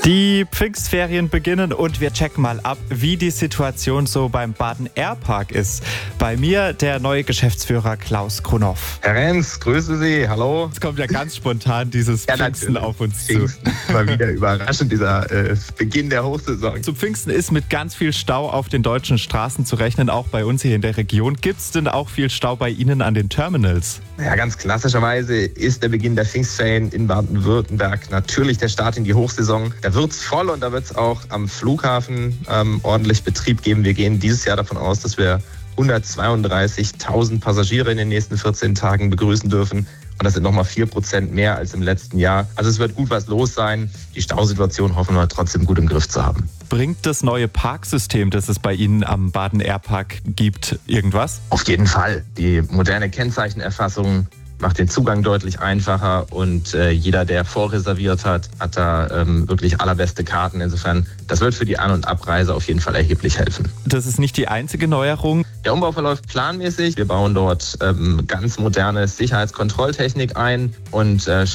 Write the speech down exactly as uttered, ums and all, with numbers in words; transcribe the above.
Die Pfingstferien beginnen und wir checken mal ab, wie die Situation so beim Baden Airpark ist. Bei mir der neue Geschäftsführer Klaus Krunow. Herr Renz, grüße Sie, hallo. Es kommt ja ganz spontan dieses Ja, Pfingsten auf uns zu. Pfingsten. Mal wieder überraschend, dieser äh, Beginn der Hochsaison. Zu Pfingsten ist mit ganz viel Stau auf den deutschen Straßen zu rechnen, auch bei uns hier in der Region. Gibt es denn auch viel Stau bei Ihnen an den Terminals? Ja, ganz klassischerweise ist der Beginn der Pfingstferien in Baden-Württemberg natürlich der Start in die Hochsaison. Da wird es voll und da wird es auch am Flughafen ähm, ordentlich Betrieb geben. Wir gehen dieses Jahr davon aus, dass wir hundertzweiunddreißigtausend Passagiere in den nächsten vierzehn Tagen begrüßen dürfen. Und das sind nochmal vier Prozent mehr als im letzten Jahr. Also es wird gut was los sein. Die Stausituation hoffen wir trotzdem gut im Griff zu haben. Bringt das neue Parksystem, das es bei Ihnen am Baden Airpark gibt, irgendwas? Auf jeden Fall. Die moderne Kennzeichenerfassung macht den Zugang deutlich einfacher und äh, jeder, der vorreserviert hat, hat da ähm, wirklich allerbeste Karten. Insofern, das wird für die An- und Abreise auf jeden Fall erheblich helfen. Das ist nicht die einzige Neuerung. Der Umbau verläuft planmäßig. Wir bauen dort ähm, ganz moderne Sicherheitskontrolltechnik ein und äh,